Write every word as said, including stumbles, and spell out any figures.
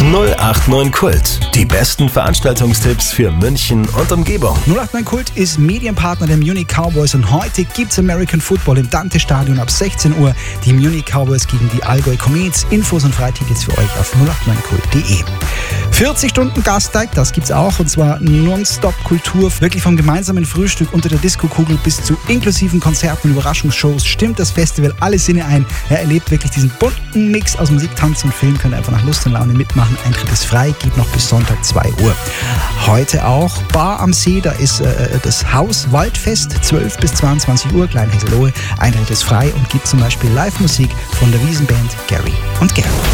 null acht neun Kult. Die besten Veranstaltungstipps für München und Umgebung. null acht neun Kult ist Medienpartner der Munich Cowboys und heute gibt's American Football im Dante-Stadion ab sechzehn Uhr. Die Munich Cowboys gegen die Allgäu Comets. Infos und Freitickets für euch auf null acht neun kult punkt de. vierzig Stunden Gasteig, das gibt's auch, und zwar nonstop Kultur. Wirklich vom gemeinsamen Frühstück unter der Diskokugel bis zu inklusiven Konzerten und Überraschungsshows stimmt das Festival alle Sinne ein. Er erlebt wirklich diesen bunten Mix aus Musik, Tanz und Film. Könnt einfach nach Lust und Laune mitmachen. Eintritt ist frei, geht noch bis Sonntag zwei Uhr. Heute auch Bar am See, da ist äh, das Haus Waldfest, zwölf bis zweiundzwanzig Uhr, Klein Hesselohe. Eintritt ist frei und gibt zum Beispiel Live-Musik von der Wiesenband Gary und Gary.